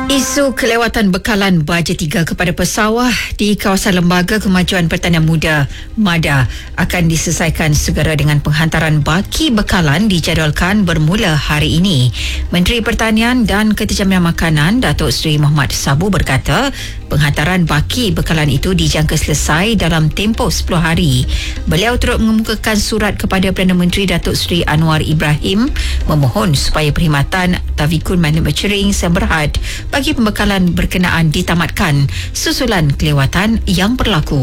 Isu kelewatan bekalan bajet 3 kepada pesawah di kawasan Lembaga Kemajuan Pertanian Muda MADA akan diselesaikan segera dengan penghantaran baki bekalan dijadualkan bermula hari ini. Menteri Pertanian dan Keterjaminan Makanan Datuk Seri Mohamad Sabu berkata penghantaran baki bekalan itu dijangka selesai dalam tempoh 10 hari. Beliau turut mengemukakan surat kepada Perdana Menteri Datuk Seri Anwar Ibrahim memohon supaya perkhidmatan Tavikun Manufacturing Semberhad bagi pembekalan berkenaan ditamatkan susulan kelewatan yang berlaku.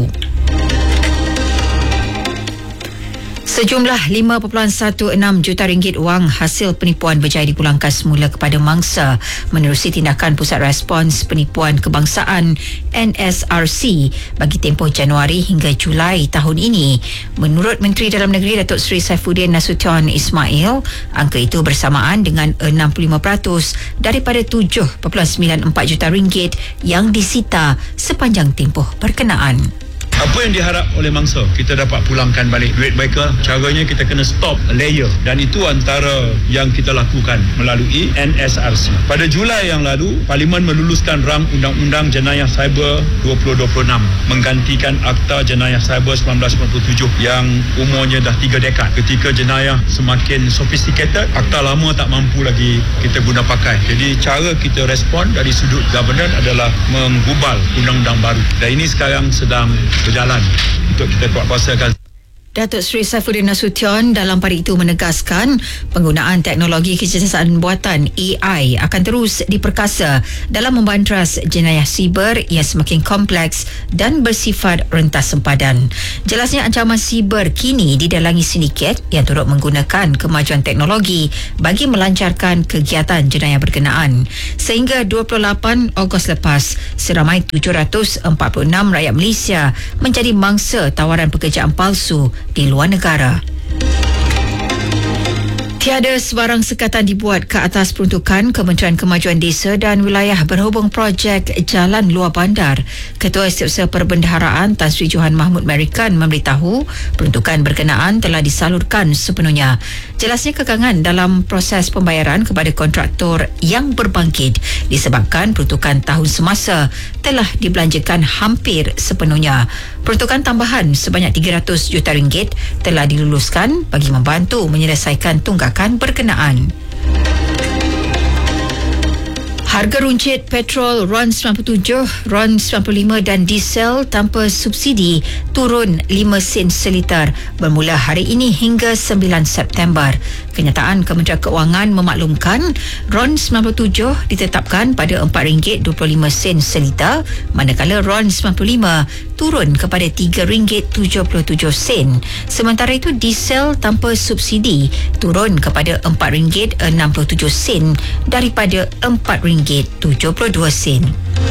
Sejumlah 5.16 juta ringgit wang hasil penipuan berjaya dipulangkan semula kepada mangsa menerusi tindakan Pusat Respons Penipuan Kebangsaan NSRC bagi tempoh Januari hingga Julai tahun ini. Menurut Menteri Dalam Negeri Datuk Seri Saifuddin Nasution Ismail, angka itu bersamaan dengan 65% daripada 7.94 juta ringgit yang disita sepanjang tempoh berkenaan. Apa yang diharap oleh mangsa, kita dapat pulangkan balik duit mereka. Caranya kita kena stop layer, dan itu antara yang kita lakukan melalui NSRC. Pada Julai yang lalu, Parlimen meluluskan rang Undang-Undang Jenayah Cyber 2026 menggantikan Akta Jenayah Cyber 1997 yang umurnya dah 3 dekad. Ketika jenayah semakin sophisticated, akta lama tak mampu lagi kita guna pakai. Jadi cara kita respon dari sudut governance adalah menggubal undang-undang baru, dan ini sekarang sedang berjalan untuk kita kuatkuasakan. Datuk Seri Saifuddin Nasution dalam pada itu menegaskan penggunaan teknologi kecerdasan buatan AI akan terus diperkasa dalam membantras jenayah siber yang semakin kompleks dan bersifat rentas sempadan. Jelasnya ancaman siber kini didalangi sindiket yang turut menggunakan kemajuan teknologi bagi melancarkan kegiatan jenayah berkenaan. Sehingga 28 Ogos lepas, seramai 746 rakyat Malaysia menjadi mangsa tawaran pekerjaan palsu di luar negara. Tiada sebarang sekatan dibuat ke atas peruntukan Kementerian Kemajuan Desa dan Wilayah berhubung projek Jalan Luar Bandar. Ketua Setiausaha Perbendaharaan Tan Sri Johan Mahmud Merican memberitahu peruntukan berkenaan telah disalurkan sepenuhnya. Jelasnya kekangan dalam proses pembayaran kepada kontraktor yang berbangkit disebabkan peruntukan tahun semasa telah dibelanjakan hampir sepenuhnya. Peruntukan tambahan sebanyak 300 juta ringgit telah diluluskan bagi membantu menyelesaikan tunggakan berkenaan. Harga runcit petrol RON 97, RON 95 dan diesel tanpa subsidi turun 5 sen seliter bermula hari ini hingga 9 September. Kenyataan Kementerian Keuangan memaklumkan RON 97 ditetapkan pada RM4.25 seliter, manakala RON 95 turun kepada RM3.77. Sementara itu diesel tanpa subsidi turun kepada RM4.67 daripada RM4.72.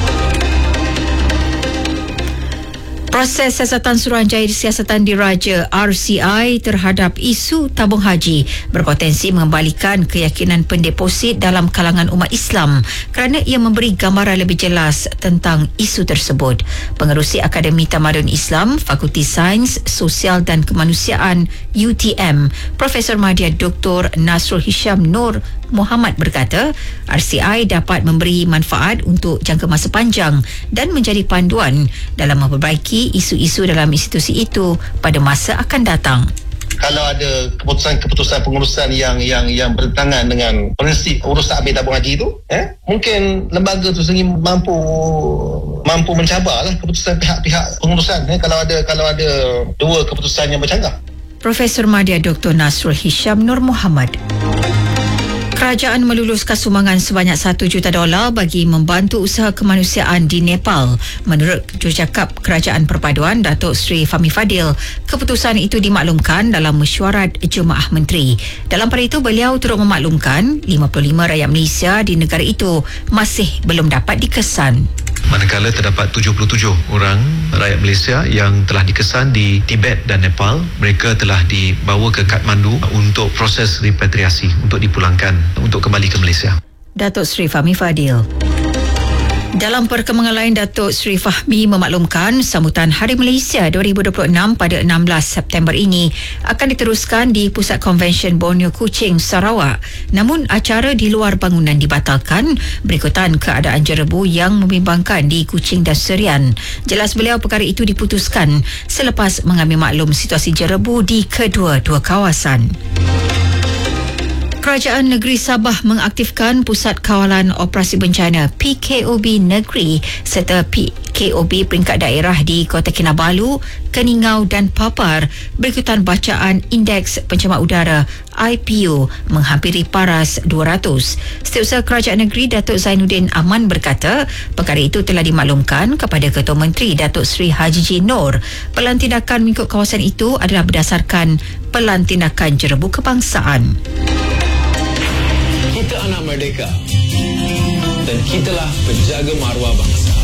Proses siasatan Suruhanjaya Siasatan Diraja RCI terhadap isu tabung haji berpotensi mengembalikan keyakinan pendeposit dalam kalangan umat Islam kerana ia memberi gambaran lebih jelas tentang isu tersebut. Pengerusi Akademi Tamadun Islam, Fakulti Sains Sosial dan Kemanusiaan UTM, Profesor Madya Dr. Nasrul Hisham Nur Muhammad berkata, RCI dapat memberi manfaat untuk jangka masa panjang dan menjadi panduan dalam memperbaiki isu-isu dalam institusi itu pada masa akan datang. Kalau ada keputusan pengurusan yang bertentangan dengan prinsip urusan ambil tabung haji itu, mungkin lembaga itu sendiri mampu mencabarlah keputusan pihak-pihak pengurusan, kalau ada dua keputusan yang bercanggah. Profesor Madya Dr. Nasrul Hisham Nur Muhammad. Kerajaan meluluskan sumbangan sebanyak $1 juta bagi membantu usaha kemanusiaan di Nepal. Menurut Jurucakap Kerajaan Perpaduan Datuk Seri Fahmi Fadil, keputusan itu dimaklumkan dalam mesyuarat Jemaah Menteri. Dalam pada itu, beliau turut memaklumkan 55 rakyat Malaysia di negara itu masih belum dapat dikesan. Manakala terdapat 77 orang rakyat Malaysia yang telah dikesan di Tibet dan Nepal, mereka telah dibawa ke Kathmandu untuk proses repatriasi untuk dipulangkan untuk kembali ke Malaysia. Datuk Seri Fahmi Fadil. Dalam perkembangan lain, Datuk Seri Fahmi memaklumkan sambutan Hari Malaysia 2026 pada 16 September ini akan diteruskan di Pusat Konvensyen Borneo Kuching, Sarawak. Namun acara di luar bangunan dibatalkan berikutan keadaan jerebu yang membimbangkan di Kuching dan Serian. Jelas beliau perkara itu diputuskan selepas mengambil maklum situasi jerebu di kedua-dua kawasan. Kerajaan Negeri Sabah mengaktifkan Pusat Kawalan Operasi Bencana PKOB Negeri serta PKOB peringkat daerah di Kota Kinabalu, Keningau dan Papar berikutan bacaan Indeks Pencemar Udara IPU menghampiri paras 200. Setiausaha Kerajaan Negeri Datuk Zainuddin Aman berkata perkara itu telah dimaklumkan kepada Ketua Menteri Datuk Seri Haji J. Noor. Pelantindakan mengikut kawasan itu adalah berdasarkan pelantindakan jerebu kebangsaan. Kita anak merdeka dan kitalah penjaga maruah bangsa.